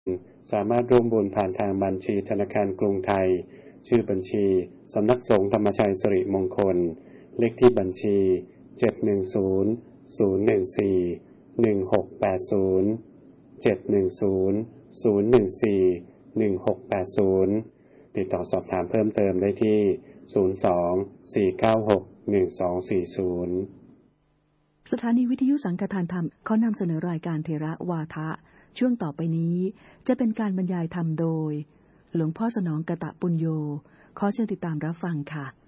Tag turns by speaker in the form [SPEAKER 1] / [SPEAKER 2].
[SPEAKER 1] สามารถร่วมบุญผ่านทางบัญชีธนาคารกรุงไทยชื่อบัญชีสำนักสงฆ์ธรรมชัยสิริมงคลเลขที่บัญชี710-014-1680 ติดต่อสอบถามเพิ่มเติมได้ที่02-496-1240
[SPEAKER 2] สถานีวิทยุสังฆทานธรรมเขานำเสนอรายการเทระวาทะช่วงต่อไปนี้จะเป็นการบรรยายธรรมโดยหลวงพ่อสนองกตปุญโญขอเชิญติดตามรับฟังค่ะ